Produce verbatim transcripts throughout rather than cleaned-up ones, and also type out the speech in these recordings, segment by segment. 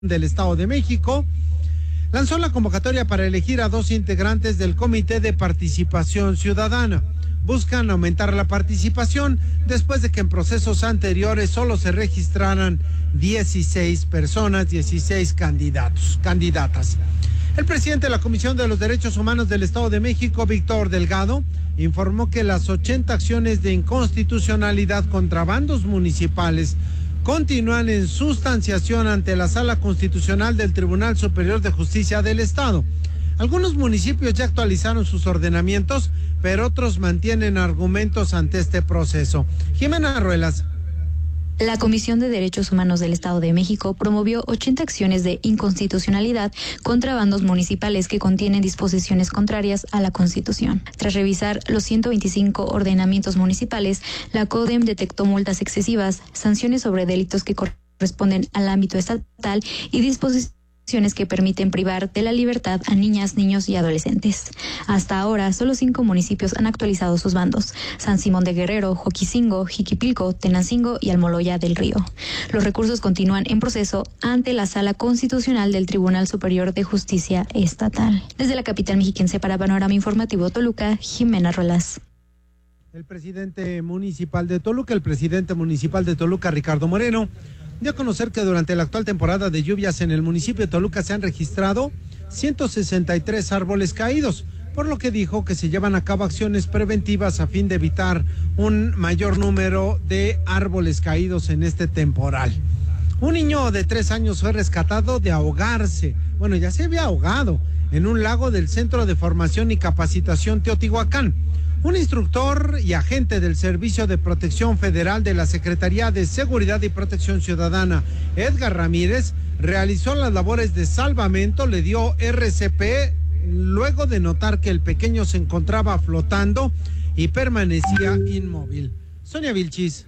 del Estado de México lanzó la convocatoria para elegir a dos integrantes del Comité de Participación Ciudadana. Buscan aumentar la participación después de que en procesos anteriores solo se registraran dieciséis personas, dieciséis candidatos, candidatas. El presidente de la Comisión de los Derechos Humanos del Estado de México, Víctor Delgado, informó que las ochenta acciones de inconstitucionalidad contra bandos municipales continúan en sustanciación ante la Sala Constitucional del Tribunal Superior de Justicia del Estado. Algunos municipios ya actualizaron sus ordenamientos, pero otros mantienen argumentos ante este proceso. Jimena Ruelas. La Comisión de Derechos Humanos del Estado de México promovió ochenta acciones de inconstitucionalidad contra bandos municipales que contienen disposiciones contrarias a la Constitución. Tras revisar los ciento veinticinco ordenamientos municipales, la CODEM detectó multas excesivas, sanciones sobre delitos que corresponden al ámbito estatal y disposiciones que permiten privar de la libertad a niñas, niños y adolescentes. Hasta ahora, solo cinco municipios han actualizado sus bandos: San Simón de Guerrero, Joquicingo, Jiquipilco, Tenancingo y Almoloya del Río. Los recursos continúan en proceso ante la Sala Constitucional del Tribunal Superior de Justicia Estatal. Desde la capital mexiquense para Panorama Informativo Toluca, Jimena Rolas. El presidente municipal de Toluca, el presidente municipal de Toluca, Ricardo Moreno, dio a conocer que durante la actual temporada de lluvias en el municipio de Toluca se han registrado ciento sesenta y tres árboles caídos, por lo que dijo que se llevan a cabo acciones preventivas a fin de evitar un mayor número de árboles caídos en este temporal. Un niño de tres años fue rescatado de ahogarse, bueno, ya se había ahogado, en un lago del Centro de Formación y Capacitación Teotihuacán. Un instructor y agente del Servicio de Protección Federal de la Secretaría de Seguridad y Protección Ciudadana, Edgar Ramírez, realizó las labores de salvamento, le dio R C P luego de notar que el pequeño se encontraba flotando y permanecía inmóvil. Sonia Vilchis.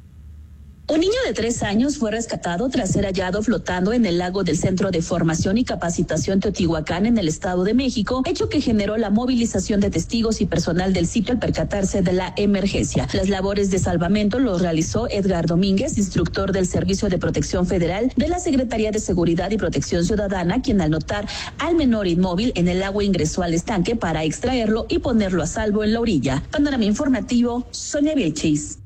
Un niño de tres años fue rescatado tras ser hallado flotando en el lago del Centro de Formación y Capacitación Teotihuacán en el Estado de México, hecho que generó la movilización de testigos y personal del sitio al percatarse de la emergencia. Las labores de salvamento los realizó Edgar Domínguez, instructor del Servicio de Protección Federal de la Secretaría de Seguridad y Protección Ciudadana, quien al notar al menor inmóvil en el agua ingresó al estanque para extraerlo y ponerlo a salvo en la orilla. Panorama Informativo, Sonia Vilchis.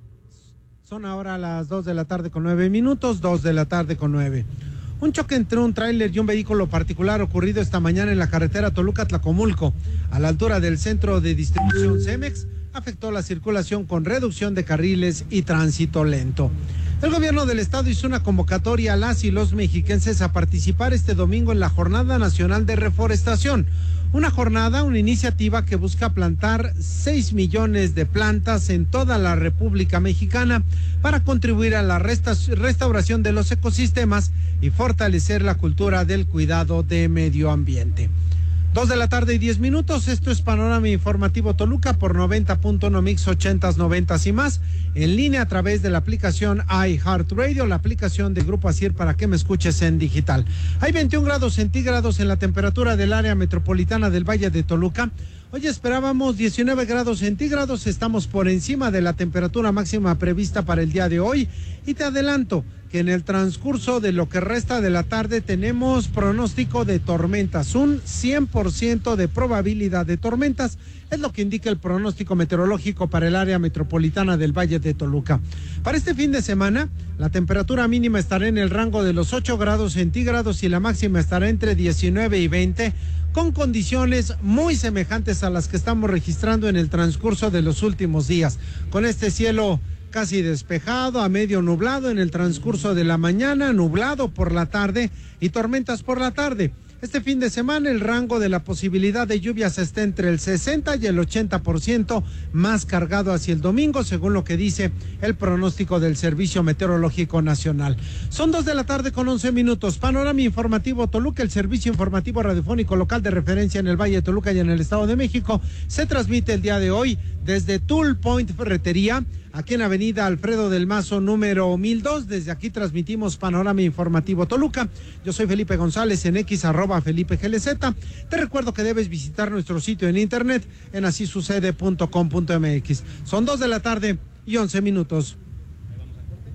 Son ahora las dos de la tarde con nueve minutos, dos de la tarde con nueve. Un choque entre un tráiler y un vehículo particular ocurrido esta mañana en la carretera Toluca-Tlacomulco, a la altura del centro de distribución Cemex, afectó la circulación con reducción de carriles y tránsito lento. El gobierno del estado hizo una convocatoria a las y los mexiquenses a participar este domingo en la Jornada Nacional de Reforestación. Una jornada, una iniciativa que busca plantar seis millones de plantas en toda la República Mexicana para contribuir a la resta- restauración de los ecosistemas y fortalecer la cultura del cuidado de medio ambiente. Dos de la tarde y diez minutos, esto es Panorama Informativo Toluca por noventa punto uno Mix ochentas, noventas y más, en línea a través de la aplicación iHeartRadio, la aplicación de Grupo Asir para que me escuches en digital. Hay veintiún grados centígrados en la temperatura del área metropolitana del Valle de Toluca. Hoy esperábamos diecinueve grados centígrados, estamos por encima de la temperatura máxima prevista para el día de hoy y te adelanto que en el transcurso de lo que resta de la tarde tenemos pronóstico de tormentas, un cien por ciento de probabilidad de tormentas, es lo que indica el pronóstico meteorológico para el área metropolitana del Valle de Toluca. Para este fin de semana, la temperatura mínima estará en el rango de los ocho grados centígrados y la máxima estará entre diecinueve y veinte, con condiciones muy semejantes a las que estamos registrando en el transcurso de los últimos días, con este cielo casi despejado, a medio nublado en el transcurso de la mañana, nublado por la tarde y tormentas por la tarde. Este fin de semana el rango de la posibilidad de lluvias está entre el sesenta y el ochenta por ciento, más cargado hacia el domingo, según lo que dice el pronóstico del Servicio Meteorológico Nacional. Son dos de la tarde con once minutos. Panorama Informativo Toluca, el servicio informativo radiofónico local de referencia en el Valle de Toluca y en el Estado de México, se transmite el día de hoy desde Tool Point Ferretería, aquí en Avenida Alfredo del Mazo, número mil dos. Desde aquí transmitimos Panorama Informativo Toluca. Yo soy Felipe González, en X, arroba Felipe G L Z. Te recuerdo que debes visitar nuestro sitio en internet en así sucede punto com punto m x. Son dos de la tarde y once minutos.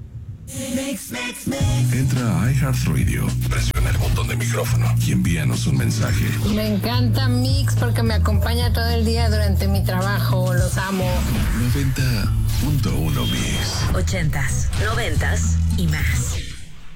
Entra a iHeartRadio, presiona el botón de micrófono y envíanos un mensaje. Me encanta Mix porque me acompaña todo el día durante mi trabajo. Los amo. noventa punto uno Mix. Ochentas, noventas y más.